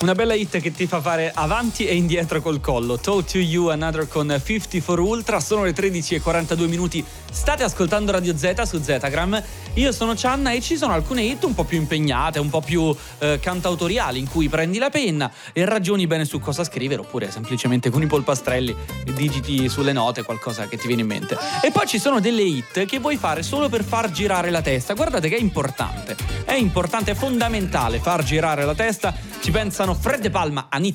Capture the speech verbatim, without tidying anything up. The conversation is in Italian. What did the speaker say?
Una bella hit che ti fa fare avanti e indietro col collo. Talk to You, Another con cinquantaquattro Ultra. Sono le tredici e quarantadue minuti. State ascoltando Radio Z su Zetagram. Io sono Cianna e ci sono alcune hit un po' più impegnate, un po' più eh, cantautoriali, in cui prendi la penna e ragioni bene su cosa scrivere, oppure semplicemente con i polpastrelli digiti sulle note qualcosa che ti viene in mente. E poi ci sono delle hit che vuoi fare solo per far girare la testa. Guardate che è importante. È importante, è fondamentale far girare la testa. Ci pensano Fred De Palma, Anita